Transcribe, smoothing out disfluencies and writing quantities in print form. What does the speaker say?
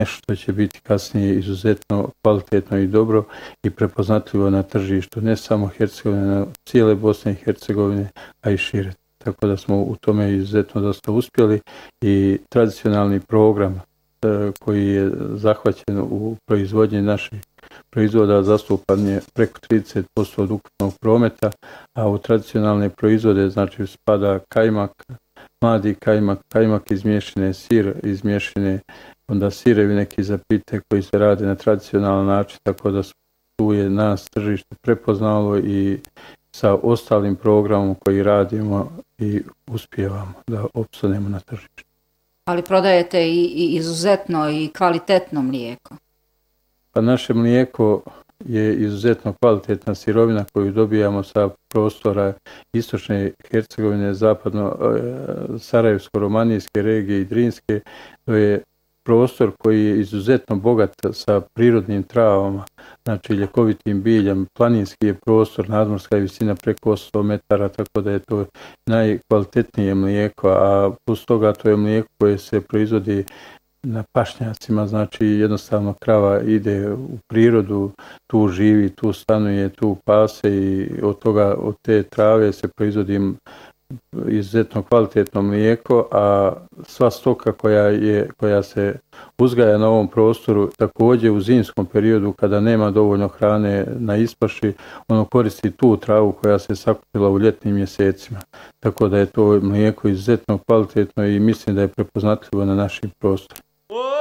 nešto što će biti kasnije izuzetno kvalitetno i dobro i prepoznatljivo na tržištu, ne samo Hercegovine, cijele Bosne i Hercegovine, a i šire. Tako da smo u tome izuzetno dosta uspjeli i tradicionalni program koji je zahvaćen u proizvodnji naših proizvoda zastupan je preko 30% od ukupnog prometa, a u tradicionalne proizvode znači spada kajmak, mladi kajmak izmješane, sir izmješane, onda sirevi neki za pite koji se rade na tradicionalan način, tako da tu je nas tržište prepoznalo i sa ostalim programom koji radimo i uspijevamo da opstanemo na tržištu. Ali prodajete i izuzetno i kvalitetno mlijeko. Pa naše mlijeko je izuzetno kvalitetna sirovina koju dobijamo sa prostora istočne Hercegovine, zapadno Sarajevsko-romanijske regije i Drinske. To je prostor koji je izuzetno bogat sa prirodnim travama, znači ljekovitim biljem. Planinski je prostor, nadmorska je visina preko 100 metara, tako da je to najkvalitetnije mlijeko, a plus toga to je mlijeko koje se proizvodi na pašnjacima, znači jednostavno krava ide u prirodu, tu živi, tu stanuje, tu pase i od te trave se proizvodi izuzetno kvalitetno mlijeko, a sva stoka koja se uzgaja na ovom prostoru također u zimskom periodu kada nema dovoljno hrane na ispaši, ono koristi tu travu koja se sakupila u ljetnim mjesecima. Tako da je to mlijeko izuzetno kvalitetno i mislim da je prepoznatljivo na našim prostorima.